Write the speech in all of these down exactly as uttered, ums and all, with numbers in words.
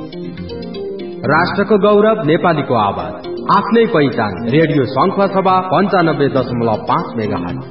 राष्ट्रको गौरव नेपालीको आवाज, आफ्नै पहिचान। रेडियो शंख सभा पञ्चानब्बे दशमलव पाँच मेगाहर्ज।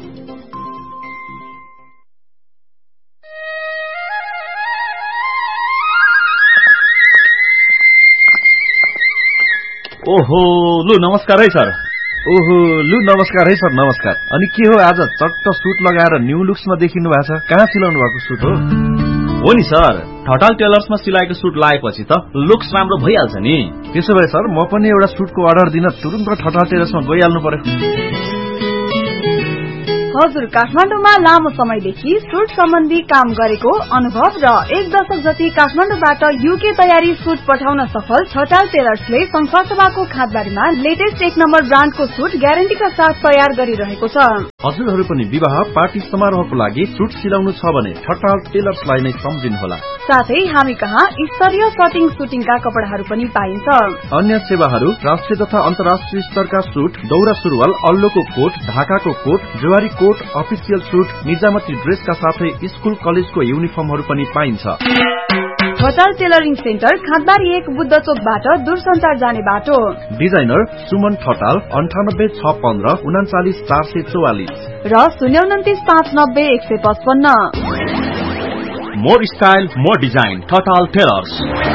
ओहो लु नमस्कार है सर। ओहो लु नमस्कार है सर, नमस्कार। अनि के हो आज चट्ट सुट लगाएर न्यू लुक्समा देखिनु भएको छ? कहाँ सिलाउनु भएको सुट हो? हो नि सर, ठटाल टेलर्समा सिलाएको सुट लगाएपछि त लुक्स राम्रो भइहाल्छ नि। त्यसो भए सर म पनि एउटा सुटको अर्डर दिन तुरुन्त ठटाल टेलर्समा गइहाल्नु पर्यो। हजुर, काठमाडौँमा लामो समयदेखि सुट सम्बन्धी काम गरेको अनुभव र एक दशक जति काठमाडौँबाट युके तयारी सुट पठाउन सफल ठटाल टेलर्सले संखुवासभाको खातबारीमा लेटेस्ट एक नम्बर ब्रान्डको सुट ग्यारेन्टीका साथ तयार गरिरहेको छ। हजुरहरू पनि विवाह पार्टी समारोहको लागि सुट सिलाउनु छ भने ठटाल टेलर्सलाई नै सम्झिनुहोला। साथै हामी कहाँ स्तरीय कटिङ सुटिङका कपडाहरू पनि पाइन्छ। अन्य सेवाहरू राष्ट्रिय तथा अन्तर्राष्ट्रिय स्तरका सुट, दौरा सुरुवाल, अल्लोको कोट, ढाकाको coat, Zuari coat, official suit, निजामती ड्रेसका साथै स्कुल कलेजको युनिफर्महरू पनि पाइन्छ। ठटाल टेलरिङ सेन्टर खातबारी एक बुद्ध चोकबाट दूरसञ्चार जाने बाटो। डिजाइनर सुमन ठटाल अन्ठानब्बे छ पन्ध्र उनाचालिस चार सय चौवालिस र शून्य उन्तिस पाँच नब्बे एक सय पचपन्न। More style more design, Thatal tailors.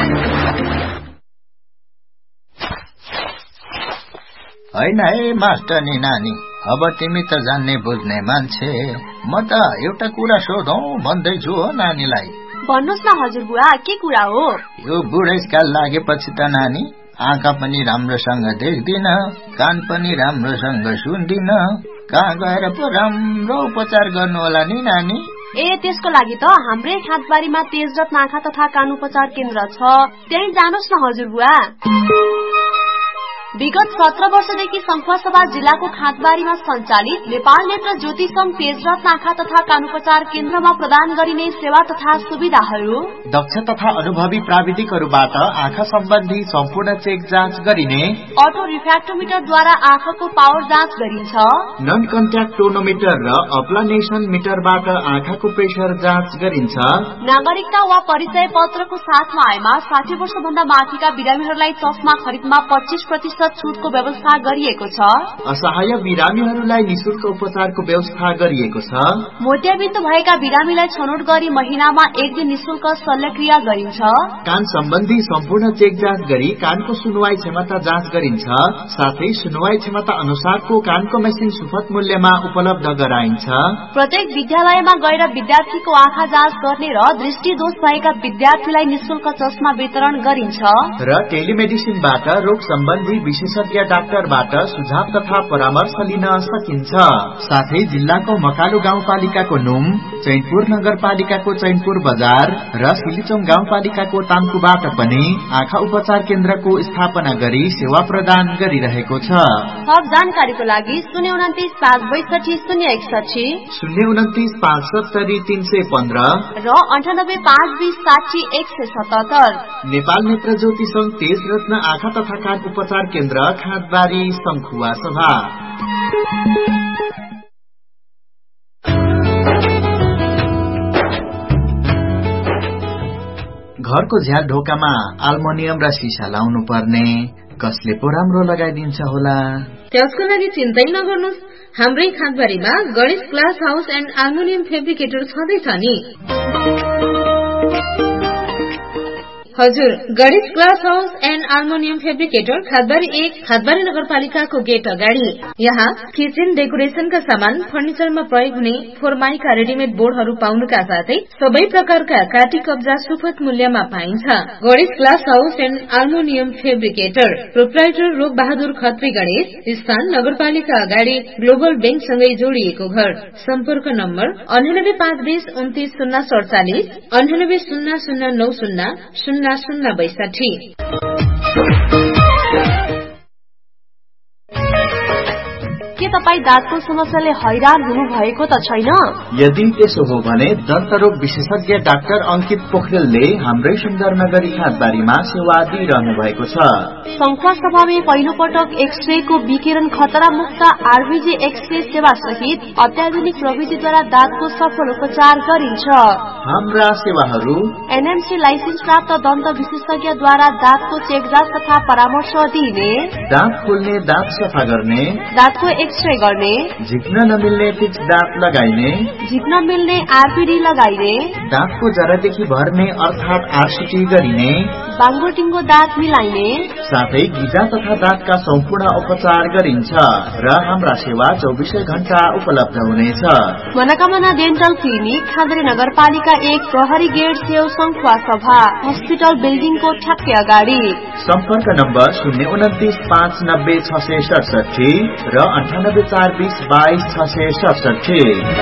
हैन है मास्टरनी नानी, अब तिमी त जान्ने बुझ्ने मान्छे, म त एउटा कुरा सोधौं भन्दैछु हो नानीलाई। भन्नुहोस् न हजुरबुवा, के कुरा हो? यो बुढेसकाल लागेपछि त नानी आँखा पनि राम्रोसँग देख्दिन, कान पनि राम्रोसँग सुन्दिन, कहाँ गएर पो राम्रो उपचार गर्नु होला नि नानी? ए त्यसको लागि त हाम्रै खातबारीमा तेजरत्न आँखा तथा कान उपचार केन्द्र छ, त्यही जानुस् न हजुरबुवा। विगत सत्र वर्षदेखि संखुवासभा जिल्लाको खातबारीमा सञ्चालित नेपाल नेत्र ज्योति संघ तेजरत्न आँखा तथा कान उपचार केन्द्रमा प्रदान गरिने सेवा तथा सुविधाहरू दक्ष तथा अनुभवी प्राविधिकहरूबाट आँखा सम्बन्धी सम्पूर्ण चेक जाँच गरिने, अटो रिफ्र्याक्टोमिटरद्वारा आँखाको पावर जाँच गरिन्छ, नन कन्ट्याक्ट टोनोमिटर र अप्लानेसन मिटरबाट आँखाको प्रेसर जाँच गरिन्छ, नागरिकता वा परिचय पत्रको साथमा आएमा साठी वर्ष भन्दा माथिका बिरामीहरूलाई चस्मा खरिदमा पच्चीस प्रतिशत छुटको व्यवस्था गरिएको छ, असहाय बिरामीहरूलाई निशुल्क उपचारको व्यवस्था गरिएको छ, मोतियाबिन्दु भएका बिरामीलाई छनौट गरी महिनामा एक दिन निशुल्क शल्यक्रिया गरिन्छ, कान सम्बन्धी सम्पूर्ण चेक जाँच गरी कानको सुनुवाई क्षमता जाँच गरिन्छ, साथै सुनुवाई क्षमता अनुसारको कानको मेसिन सुपथ मूल्यमा उपलब्ध गराइन्छ, प्रत्येक विद्यालयमा गएर विद्यार्थीको आँखा जाँच गर्ने र दृष्टि दोष भएका विद्यार्थीलाई निशुल्क चस्मा वितरण गरिन्छ, र टेलिमेडिसिनबाट रोग सम्बन्धी विशेषज्ञ डाक्टरबाट सुझाव तथा परामर्श लिन सकिन्छ। साथै जिल्लाको मकालु गाउँपालिकाको नुम, चैनपुर नगरपालिकाको चैनपुर बजार र सिलिचोङ गाउँपालिकाको ताम्कुबाट पनि आँखा उपचार केन्द्रको स्थापना गरी सेवा प्रदान गरिरहेको छ। थप जानकारीको लागि शून्य उन्तिस पाँच बैसठी शून्य एकसठी शून्य उन्तिस पाँच सत्तरी तीन सय पन्ध्र र अन्ठानब्बे पाँच बीस साठी एक सय सतहत्तर। नेपाल नेत्र ज्योति संघ तेजरत्न आँखा तथा कान उपचार केन्द्र खातबारी संखुवासभा। घरको झ्याल ढोकामा अल्मुनियम र सिसा लाउनु पर्ने, कसले पो राम्रो लगाइदिन्छ होला? त्यसको लागि चिन्तै नगर्नुहोस्, हाम्रै खातबारीमा Ganesh glass house and aluminium fabricator छँदैछ नि। हजुर, Ganesh glass house and aluminium fabricator खातबारी एक खातबारी नगरपालिकाको गेट अगाडि। यहाँ किचन डेकोरेशनका सामान, फर्निचरमा प्रयोग हुने फोरमाइका रेडिमेड बोर्डहरू पाउनुका साथै सबै प्रकारका काटी कब्जा सुपथ मूल्यमा पाइन्छ। Ganesh glass house and aluminium fabricator, proprietor रूप बहादुर खत्री गणेश, स्थान नगरपालिका अगाडि ग्लोबल बैंकसँगै जोडिएको घर। सम्पर्क नम्बर अन्ठानब्बे पाँच बीस उन्तिस शून्य सडचालिस अन्ठानब्बे शून्य शून्य नौ शून्य शून्य शून्य बैसठी। के तपाईँ दाँतको समस्याले हैरान हुनु भएको त छैन? यदि त्यसो हो भने दन्तरोग विशेषज्ञ डाक्टर अंकित पोखरेलले हाम्रै सुन्दरनगरी खादबारीमा सेवा दिइरहनु भएको छ। संखुवा सभामा पहिलो पटक एक्सरे को विकिरण खतरा मुक्त आरबीजी एक्सरे सेवा सहित अत्याधुनिक प्रविधिद्वारा दाँतको सफल उपचार गरिन्छ। हाम्रा सेवाहरू एनएमसी लाइसेन्स प्राप्त दन्त विशेषज्ञद्वारा दाँतको चेकजाँच तथा परामर्श दिइने, दाँत खोल्ने, दाँत सफा गर्ने, दाँतको एक्सरे गर्ने, झिक्न नमिल्ने फिक्स दाँत लगाइने, झिक्न मिल्ने आरपीडी लगाइने, दाँतको जरादेखि भर्ने अर्थात आरसीटी गरिने, बाङ्गोटिङ्गो दाँत मिलाइने, साथै गिजा तथा दाँतका सम्पूर्ण उपचार गरिन्छ र हाम्रा सेवा चौबिसै घण्टा उपलब्ध हुनेछ। मनोकामना डेन्टल क्लिनिक, खादरी नगरपालिका एक, प्रहरी गेट छेउ, संखुवा सभा हस्पिटल बिल्डिङको ठ्याक्कै अगाडि। सम्पर्क नम्बर शून्य उन्तिस पाँच नब्बे छ सय सडसठी र अन्ठानब्बे चार बीस बाइस छ सय सडसठी।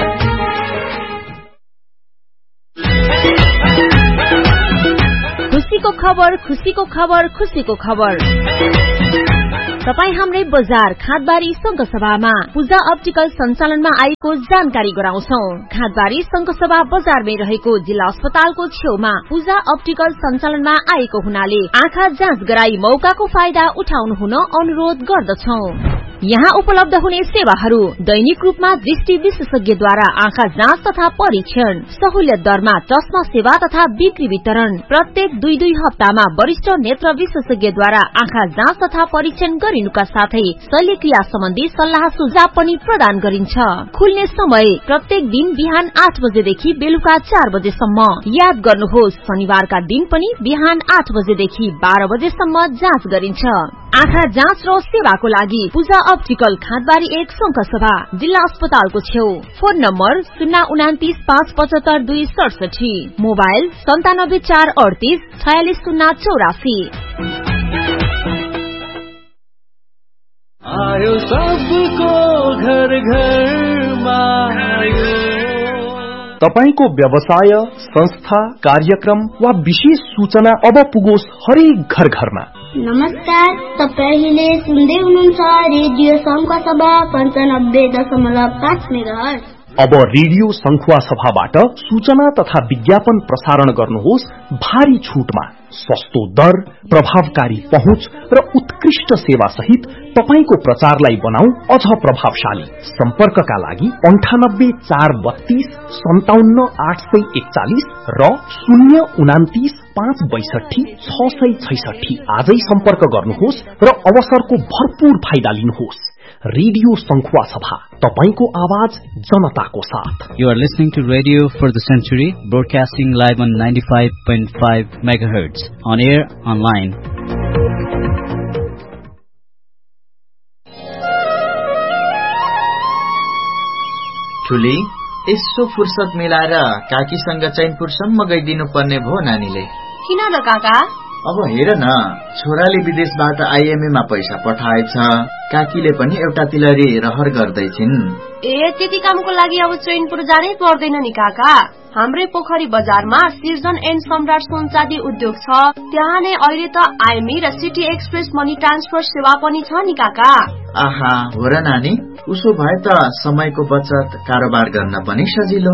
खुसीको खबर, खुसीको खबर, खुसीको खबर। तपाई हाम्रै बजार खादबारी संघ सभामा पूजा अप्टिकल सञ्चालनमा आएको जानकारी गराउँछौ। खादबारी संघ सभा बजारमै रहेको जिल्ला अस्पतालको छेउमा पूजा अप्टिकल सञ्चालनमा आएको हुनाले आँखा जाँच गराई मौकाको फाइदा उठाउनु हुन अनुरोध गर्दछौ। यहाँ उपलब्ध हुने सेवाहरू दैनिक रूपमा दृष्टि विशेषज्ञद्वारा आँखा जाँच तथा परीक्षण, सहुलियत दरमा चस्मा सेवा तथा बिक्री वितरण, प्रत्येक दुई दुई हप्तामा वरिष्ठ नेत्र विशेषज्ञद्वारा आँखा जाँच तथा परीक्षण गरिनुका साथै शल्यक्रिया सम्बन्धी सल्लाह सुझाव पनि प्रदान गरिन्छ। खुल्ने समय प्रत्येक दिन बिहान आठ बजेदेखि बेलुका चार बजेसम्म। याद गर्नुहोस्, शनिबारका दिन पनि बिहान आठ बजेदेखि बाह्र बजेसम्म जाँच गरिन्छ। आँखा जाँच र सेवाको लागि पूजा अप्टिकल खादबारी एक संघ सभा जिल्ला अस्पतालको छेउ। फोन नम्बर शून्य उनातिस पाँच पचहत्तर दुई सडसठी, मोबाइल सन्तानब्बे चार अडतीस छयालिस शून्य चौरासी। आयो सबको घर घरमा आयो। तपाईको व्यवसाय, संस्था, कार्यक्रम वा विशेष सूचना अब पुगोस् हरेक घर घरमा। नमस्कार, तपाईले सुन्दै हुनुहुन्छ रेडियो संखुवा सभा पन्चानब्बे दशमलव पाँच मेगाहर्ज। अब रेडियो संखुवा सभाबाट सूचना तथा विज्ञापन प्रसारण गर्नुहोस् भारी छूटमा। सस्तो दर, प्रभावकारी पहुँच र उत्कृष्ट सेवा सहित तपाईको प्रचारलाई बनाऊ अझ प्रभावशाली। सम्पर्कका लागि अन्ठानब्बे चार बत्तीस सन्ताउन्न आठ सय एकचालिस र शून्य उनातिस पाँच बैसठी छ सय छैसठी आजै सम्पर्क गर्नुहोस् र अवसरको भरपूर फाइदा लिनुहोस्। रेडियो संखुवा सभा, तपाईको आवाज जनताको साथ। You are listening to Radio for the Century, broadcasting live on ninety-five point five megahertz, on air, online. ठुली, यसो फुर्सद मिलाएर काकीसँग चैनपुरसम्म गइदिनु पर्ने भो नानीले। किन र काका? अब हेर न, छोराले विदेशबाट आइएमएमा पैसा पठाएछ, काकीले पनि एउटा तिलरी रहर गर्दैछिन्। ए, त्यति कामको लागि अब चैनपुर जानै पर्दैन नि काका। हाम्रै पोखरी बजारमा सिर्जन एन्ड सम्राट सुनचाँदी उद्योग छ। त्यहाँ नै अहिले त आइएमई र सिटी एक्सप्रेस मनी ट्रान्सफर सेवा पनि छ नि काका। आहा, हो र नानी, उसो भए त समयको बचत, कारोबार गर्न पनि सजिलो।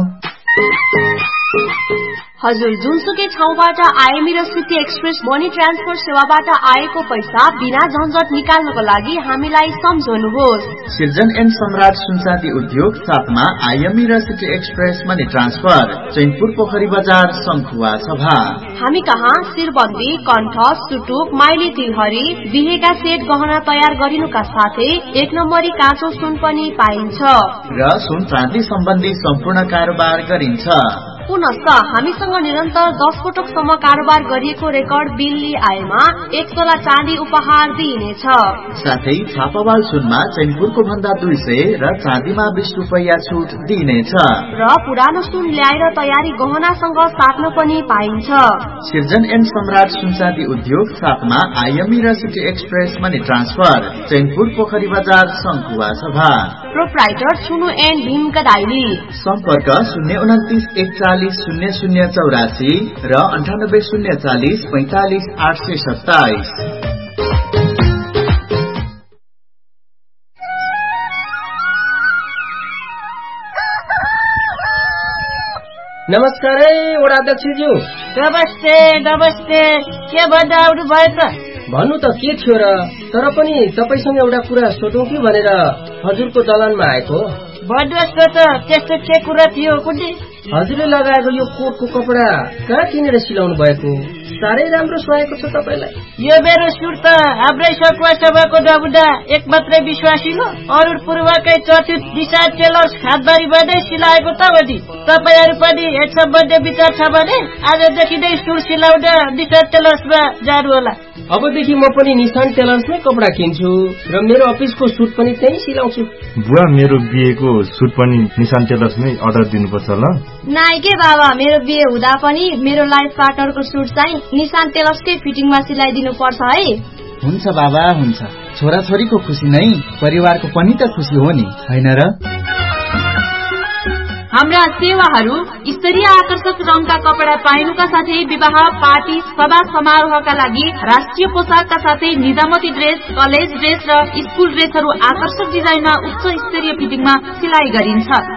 हजुर, जुनसुकै ठाउँबाट आइएमई र सिटी एक्सप्रेस मनी ट्रान्सफर सेवाबाट आएको पैसा बिना झन्झट निकाल्नको लागि हामीलाई सम्झनुहोस्। सिर्जन एन्ड सम्राट सुनचाँदी उद्योग साथमा आइएमई र city express money transfer, Chainpur पोखरी बजार, संखुवा सभा। हामी कहाँ शिरबन्दी, कण्ठ, सुटुक, माइली तिलहरी, बिहेका सेट गहना तयार गरिनुका साथै एक नम्बरी काँचो सुन पनि पाइन्छ र सुन चाँदी सम्बन्धी सम्पूर्ण कारोबार गरिन्छ। पुनश्च हामीसँग निरन्तर दस पटकसम्म कारोबार गरिएको रेकर्ड बिल लिई आएमा एक तोला चाँदी उपहार दिइनेछ। साथै छापावाल सुनमा चैनपुरको भन्दा दुई सय र चाँदीमा बीस रुपैयाँ छुट दिइनेछ र पुरानो सुन ल्याएर तयारी गहनासँग साट्न पनि पाइन्छ। सिर्जन एन्ड सम्राट सुनचाँदी उद्योग साथमा आइएमई र city express money transfer, Chainpur पोखरी बजार, संखुवा सभा। प्रोप्राइटर छुनु एन्ड भीम कडाइली। सम्पर्क शून्य उन्तिस एकचालिस शून्य शून्य चौरासी र अन्ठानब्बे शून्य चालिस पैंतालिस आठ सय सत्ताइस। नमस्कार है वडा अध्यक्षज्यू। नमस्ते नमस्ते, के भन्दा आउनु भयो त? भन्नु त के थियो र, तर पनि तपाईसँग एउटा कुरा सोधौँ कि भनेर हजुरको दलानमा आएको। भन्नुहोस् न त, त्यस्तो के कुरा थियो कुन्नी? हजुरले लगाएको यो कोटको कपडा कहाँ किनेर सिलाउनु भएको? साह्रै राम्रो सुहाएको छ तपाईलाई। यो मेरो सुट त हाम्रै सकुवा सभाको नमुना एक मात्रै विश्वासिलो अरुण पूर्वकै चर्चित दिशा टेलर्स खादबारीमा नै सिलाएको त हो नि। तपाईँहरू पनि यस सम्बन्धी विचार छ भने आजदेखि नै सुट सिलाउन दिशा टेलर्समा जानु होला। अबदेखि म पनि निशान टेलर्समै कपडा किन्छु र मेरो अफिसको सुट पनि त्यही सिलाउँछु। बुवा, मेरो बिहेको सुट पनि निशान टेलर्समै अर्डर दिनुपर्छ ल? नाइ के बाबा, मेरो बिहे हुँदा पनि मेरो लाइफ पार्टनरको सुट चाहिँ निशान टेलर्सकै फिटिङमा सिलाइदिनु पर्छ है। हुन्छ बाबा, हुन्छ। छोराछोरीको खुसी नै परिवारको पनि त खुसी हो नि, हैन र? हाम्रा सेवाहरू स्तरीय आकर्षक रङका कपडा पाइनुका साथै विवाह, पार्टी, सभा समारोहका लागि राष्ट्रिय पोसाकका साथै निजामती ड्रेस, कलेज ड्रेस र स्कुल ड्रेसहरू आकर्षक डिजाइनमा उच्च स्तरीय फिटिङमा सिलाइ गरिन्छ।